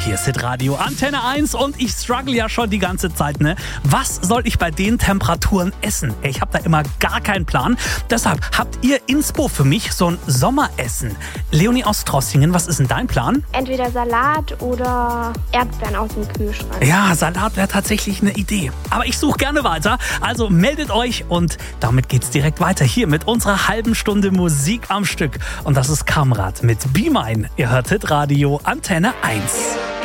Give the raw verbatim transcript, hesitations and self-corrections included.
Hier ist Hitradio Antenne eins und ich struggle ja schon die ganze Zeit, ne? Was soll ich bei den Temperaturen essen? Ich habe da immer gar keinen Plan. Deshalb habt ihr Inspo für mich, so ein Sommeressen. Leonie aus Trossingen, was ist denn dein Plan? Entweder Salat oder Erdbeeren aus dem Kühlschrank. Ja, Salat wäre tatsächlich eine Idee. Aber ich suche gerne weiter. Also meldet euch und damit geht's direkt weiter hier mit unserer halben Stunde Musik am Stück. Und das ist Kamrat mit Be Mine. Ihr hört Hitradio Antenne eins.